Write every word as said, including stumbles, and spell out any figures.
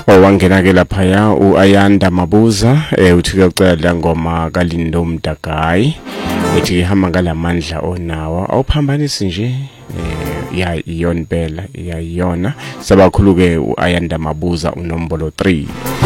owangena ke lapha uAyanda Mabuza eh uthi ucela ngoma kaLindo Mdagayi ethi ihamba ngalamandla onawa awuphambanisi nje eh ya iyona phela iyayona sabakhulu ke uAyanda Mabuza unombolo three.